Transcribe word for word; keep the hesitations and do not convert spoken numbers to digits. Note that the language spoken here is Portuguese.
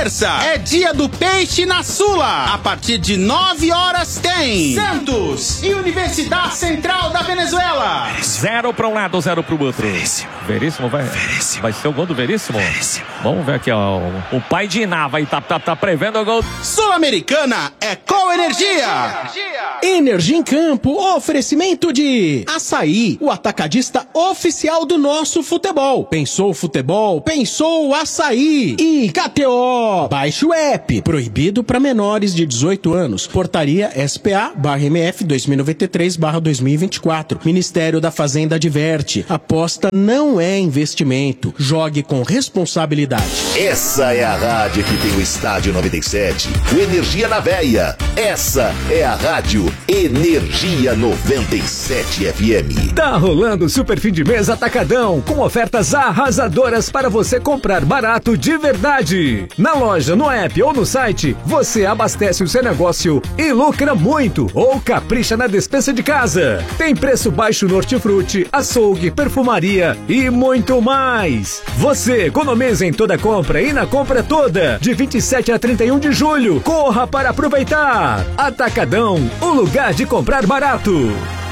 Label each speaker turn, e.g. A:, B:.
A: terça é dia do peixe na Sula. A partir de nove horas tem Santos e Universidade Central da Venezuela.
B: Zero para um lado, zero para o outro.
C: Veríssimo.
B: Veríssimo vai,
C: Veríssimo.
B: vai ser o gol do Veríssimo?
C: Veríssimo.
B: Vamos ver aqui, ó. O pai de Iná vai tá, tá, tá prevendo o gol.
A: Sul-Americana é com energia.
D: Energia em Campo, oferecimento de Açaí, o atacadista oficial do nosso futebol. Pensou futebol? Pensou Açaí. E K T O, baixe o app, proibido para menores de dezoito anos. Portaria S P A barra M F dois mil e noventa e três barra dois mil e vinte e quatro. Ministério da Fazenda adverte, aposta não é investimento. Jogue com responsabilidade.
E: Essa é a rádio que tem o Estádio noventa e sete, o Energia na Veia. Essa é a rádio Energia noventa e sete F M.
F: Tá rolando o Super Fim de Mês Atacadão, com ofertas arrasadoras para você comprar barato de verdade. Na loja, no app ou no site, você abastece o seu negócio e lucra muito, ou capricha na despensa de casa. Tem preço baixo no hortifruti, açougue, perfumaria e muito mais. Você economiza em toda compra e na compra toda, de vinte e sete a trinta e um de julho. Corra para aproveitar. Atacadão, o lugar de comprar barato.